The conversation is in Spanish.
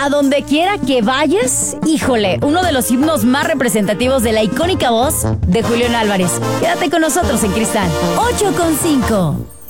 A donde quiera que vayas, híjole, uno de los himnos más representativos de la icónica voz de Julián Álvarez. Quédate con nosotros en Cristal 8.5.